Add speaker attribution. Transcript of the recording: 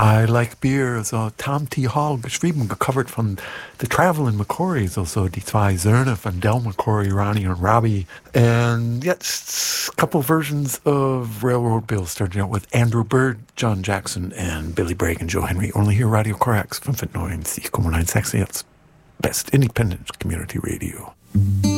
Speaker 1: I Like Beer, also Tom T. Hall geschrieben, gecovert von The Traveling McCourys, also die zwei Söhne von Del McCoury, Ronnie und Robbie. And yes, a couple versions of Railroad Bill, starting out with Andrew Bird, John Jackson, and Billy Bragg and Joe Henry. Only here, Radio Corax 95,6 Best Independent Community Radio.